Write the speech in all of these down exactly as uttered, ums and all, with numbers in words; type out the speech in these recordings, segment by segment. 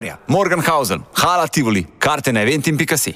Šmarja, Morgenhausen, Hala Tivoli, karte na eventim pika si.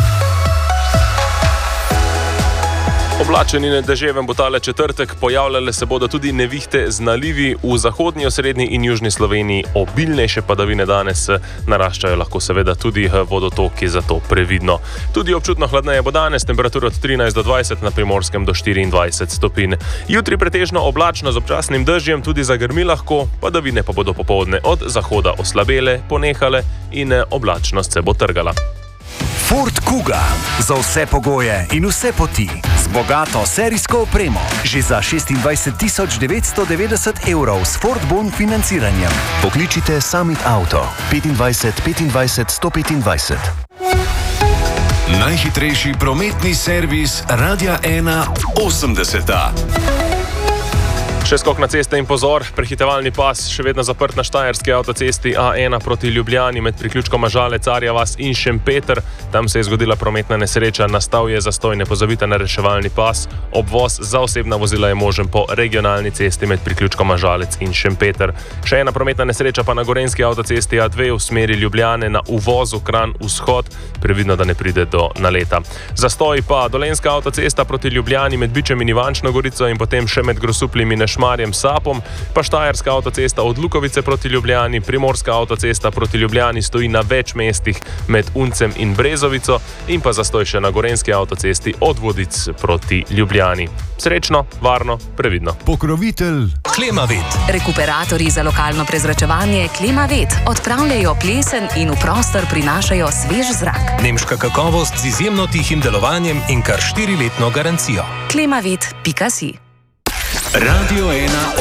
Oblačen in deževen bo tale četrtek, pojavljale se bodo tudi nevihte z nalivi v zahodnji, osrednji in južni Sloveniji. Obilnejše padavine danes naraščajo, lahko seveda tudi vodotoki, zato previdno. Tudi občutno hladneje bo danes, temperatura od trinajst do dvajset, na Primorskem do štiriindvajset stopinj. Jutri pretežno oblačno z občasnim dežjem, tudi zagrmi lahko, padavine pa bodo popoldne od zahoda oslabele, ponehale in oblačnost se bo trgala. Ford Kuga. Za vse pogoje in vse poti. Z bogato serijsko opremo. Že za šestindvajset tisoč devetsto devetdeset evrov s Ford Bon financiranjem. Pokličite Summit Auto. petindvajset petindvajset sto petindvajset. Najhitrejši prometni servis Radia ena osemdeseta. Še skok na ceste in pozor, prehitevalni pas še vedno zaprt na štajerski avtocesti A ena proti Ljubljani med priključkoma Žale, Carja vas in Šempeter. Tam se je zgodila prometna nesreča, nastal je zastoj, ne pozabite na reševalni pas. Obvoz za osebna vozila je možen po regionalni cesti med priključkoma Žalec in Šempeter. Še ena prometna nesreča pa na gorenjski avtocesti A dve v smeri Ljubljane na uvozu Kranj vzhod, previdno, da ne pride do naleta. Zastoj pa dolenjska avtocesta proti Ljubljani med Bičem in Ivančno Gorico in potem še med Grosupljem in Šmarjem Sapom, pa štajerska avtocesta od Lukovice proti Ljubljani, primorska avtocesta proti Ljubljani stoji na več mestih med Uncem in Brezovico in pa zastoj še na gorenjski avtocesti od Vodic proti Ljubljani. Srečno, varno, previdno. Pokrovitelj Klimavet. Rekuperatorji za lokalno prezračevanje Klimavet odpravljajo plesen in v prostor prinašajo svež zrak. Nemška kakovost z izjemno tihim delovanjem in kar štiriletno garancijo. klimavet pika si. Radio ena